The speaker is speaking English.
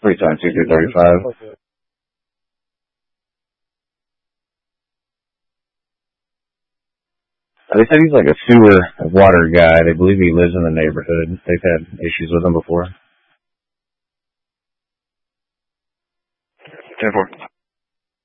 3 times 2 through 35. They said he's like a sewer water guy. They believe he lives in the neighborhood. They've had issues with him before. 10-4.